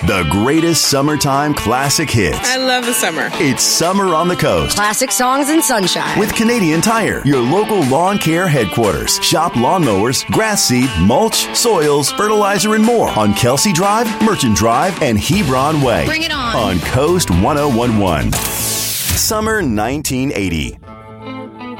The greatest summertime classic hits. I love the summer. It's Summer on the Coast. Classic songs and sunshine. With Canadian Tire, your local lawn care headquarters. Shop lawnmowers, grass seed, mulch, soils, fertilizer, and more on Kelsey Drive, Merchant Drive, and Hebron Way. Bring it on. On Coast 1011. Summer 1980.